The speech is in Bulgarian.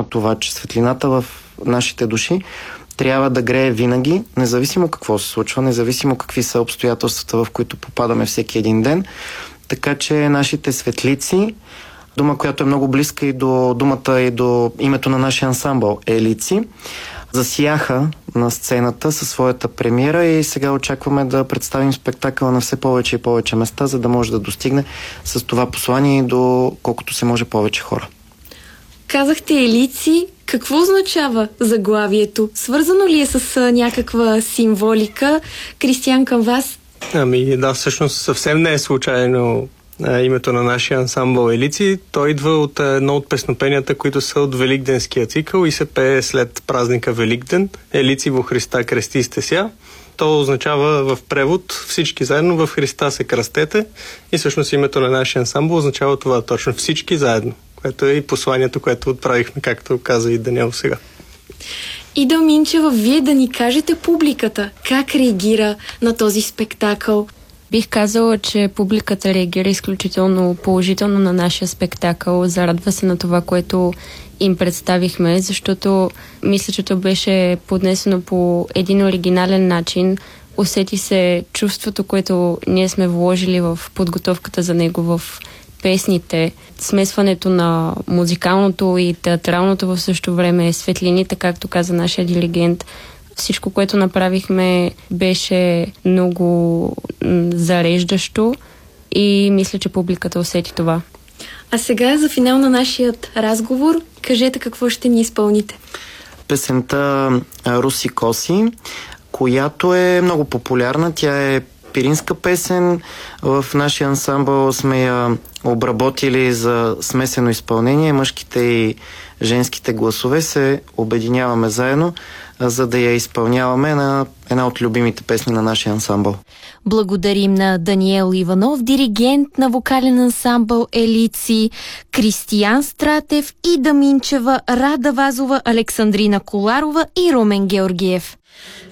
на това, че светлината в нашите души трябва да грее винаги, независимо какво се случва, независимо какви са обстоятелствата, в които попадаме всеки един ден. Така че нашите светлици, дума, която е много близка и до думата и до името на нашия ансамбъл, Елици, засияха на сцената със своята премиера и сега очакваме да представим спектакъла на все повече и повече места, за да може да достигне с това послание до колкото се може повече хора. Казахте Елици. Какво означава заглавието? Свързано ли е с някаква символика? Кристиян, към вас? Да, всъщност съвсем не е случайно името на нашия ансамбъл Елици. Той идва от едно от песнопенията, които са от Великденския цикъл и се пее след празника Великден. Елици во Христа крести сте ся. То означава в превод всички заедно в Христа се кръстете и всъщност името на нашия ансамбъл означава това точно всички заедно, което е и посланието, което отправихме, както каза и Даниел сега. Ида Минчева, вие да ни кажете публиката как реагира на този спектакъл? Бих казала, че публиката реагира изключително положително на нашия спектакъл. Зарадва се на това, което им представихме, защото мисля, че то беше поднесено по един оригинален начин. Усети се чувството, което ние сме вложили в подготовката за него в песните, смесването на музикалното и театралното в същото време, светлините, както каза нашия диригент. Всичко, което направихме, беше много зареждащо и мисля, че публиката усети това. А сега за финал на нашия разговор, кажете какво ще ни изпълните. Песента Руси Коси, която е много популярна. Тя е пиринска песен. В нашия ансамбъл сме я обработили за смесено изпълнение. Мъжките и женските гласове се обединяваме заедно, за да я изпълняваме на една от любимите песни на нашия ансамбъл. Благодарим на Даниел Иванов, диригент на вокален ансамбъл Елици, Кристиян Стратев, Ида Минчева, Рада Вазова, Александрина Коларова и Румен Георгиев.